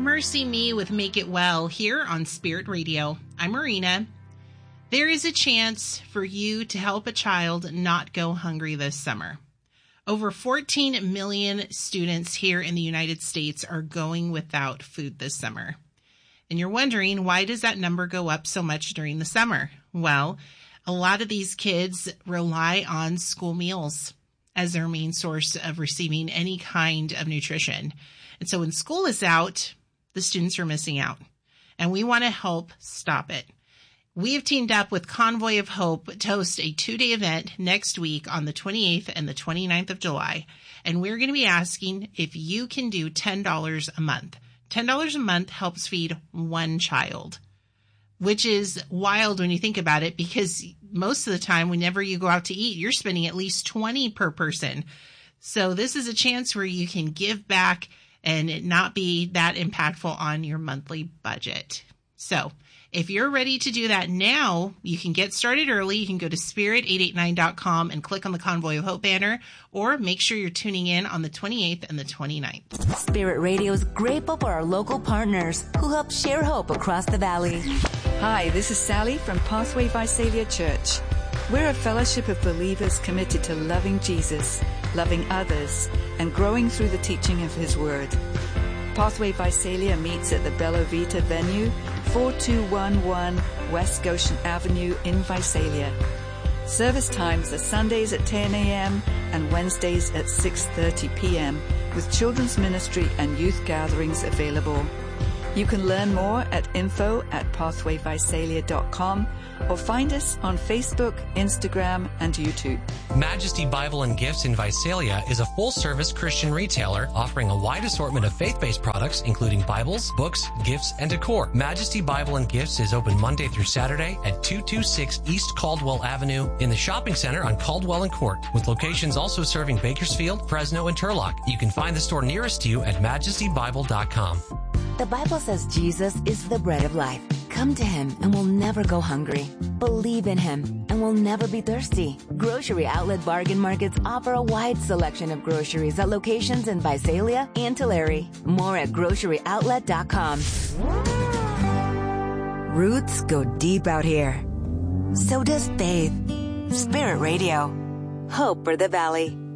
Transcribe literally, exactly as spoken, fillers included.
Mercy Me with Make It Well here on Spirit Radio. I'm Marina. There is a chance for you to help a child not go hungry this summer. Over fourteen million students here in the United States are going without food this summer. And you're wondering, why does that number go up so much during the summer? Well, a lot of these kids rely on school meals as their main source of receiving any kind of nutrition. And so when school is out, the students are missing out. And we want to help stop it. We have teamed up with Convoy of Hope to host a two-day event next week on the twenty-eighth and the twenty-ninth of July. And we're going to be asking if you can do ten dollars a month. ten dollars a month helps feed one child, which is wild when you think about it, because most of the time, whenever you go out to eat, you're spending at least twenty per person. So this is a chance where you can give back and it not be that impactful on your monthly budget. So if you're ready to do that now, you can get started early. You can go to spirit eight eight nine dot com and click on the Convoy of Hope banner, or make sure you're tuning in on the twenty-eighth and the twenty-ninth. Spirit Radio is grateful for our local partners who help share hope across the valley. Hi, this is Sally from Pathway Visalia Church. We're a fellowship of believers committed to loving Jesus, loving others, and growing through the teaching of His Word. Pathway Visalia meets at the Bella Vita venue, four two one one West Goshen Avenue in Visalia. Service times are Sundays at ten a.m. and Wednesdays at six thirty p.m. with children's ministry and youth gatherings available. You can learn more at info at pathway visalia dot com or find us on Facebook, Instagram, and YouTube. Majesty Bible and Gifts in Visalia is a full-service Christian retailer offering a wide assortment of faith-based products, including Bibles, books, gifts, and decor. Majesty Bible and Gifts is open Monday through Saturday at two twenty-six East Caldwell Avenue in the shopping center on Caldwell and Court, with locations also serving Bakersfield, Fresno, and Turlock. You can find the store nearest to you at majesty bible dot com. The Bible says Jesus is the bread of life. Come to Him and we'll never go hungry. Believe in Him and we'll never be thirsty. Grocery Outlet Bargain Markets offer a wide selection of groceries at locations in Visalia and Tulare. More at grocery outlet dot com. Roots go deep out here. So does faith. Spirit Radio. Hope for the Valley.